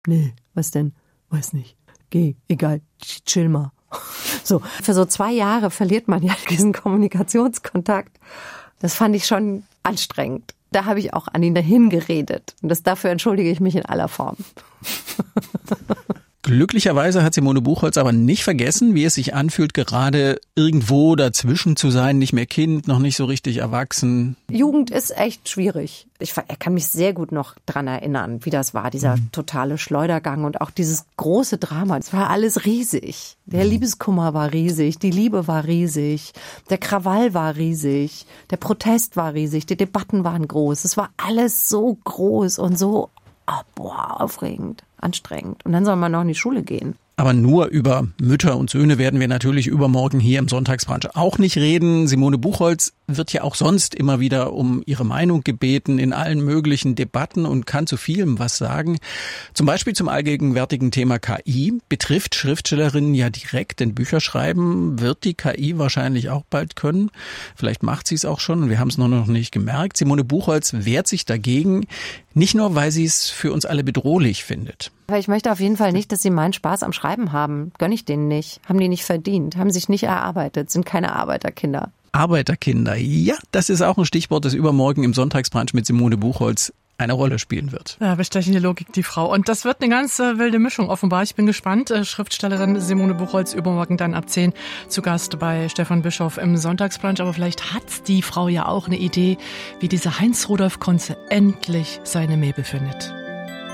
Nee, was denn? Weiß nicht. Geh, egal, chill mal. So, für so 2 Jahre verliert man ja diesen Kommunikationskontakt. Das fand ich schon anstrengend. Da habe ich auch an ihn dahin geredet. Und dafür entschuldige ich mich in aller Form. Glücklicherweise hat Simone Buchholz aber nicht vergessen, wie es sich anfühlt, gerade irgendwo dazwischen zu sein, nicht mehr Kind, noch nicht so richtig erwachsen. Jugend ist echt schwierig. Ich kann mich sehr gut noch dran erinnern, wie das war, dieser totale Schleudergang und auch dieses große Drama. Es war alles riesig. Der Liebeskummer war riesig, die Liebe war riesig, der Krawall war riesig, der Protest war riesig, die Debatten waren groß. Es war alles so groß und so aufregend, anstrengend. Und dann soll man noch in die Schule gehen. Aber nur über Mütter und Söhne werden wir natürlich übermorgen hier im Sonntagsbrunch auch nicht reden. Simone Buchholz wird ja auch sonst immer wieder um ihre Meinung gebeten in allen möglichen Debatten und kann zu vielem was sagen. Zum Beispiel zum allgegenwärtigen Thema KI. Betrifft Schriftstellerinnen ja direkt, denn Bücherschreiben wird die KI wahrscheinlich auch bald können. Vielleicht macht sie es auch schon und wir haben es nur noch nicht gemerkt. Simone Buchholz wehrt sich dagegen, nicht nur, weil sie es für uns alle bedrohlich findet. Aber ich möchte auf jeden Fall nicht, dass sie meinen Spaß am Schreiben haben. Gönn ich denen nicht. Haben die nicht verdient. Haben sich nicht erarbeitet. Sind keine Arbeiterkinder. Arbeiterkinder. Ja, das ist auch ein Stichwort, das übermorgen im Sonntagsbrunch mit Simone Buchholz eine Rolle spielen wird. Ja, bestechende Logik, die Frau. Und das wird eine ganz wilde Mischung offenbar. Ich bin gespannt. Schriftstellerin Simone Buchholz übermorgen dann ab 10 zu Gast bei Stefan Bischoff im Sonntagsbrunch. Aber vielleicht hat die Frau ja auch eine Idee, wie dieser Heinz Rudolf Kunze endlich seine Mäbe findet.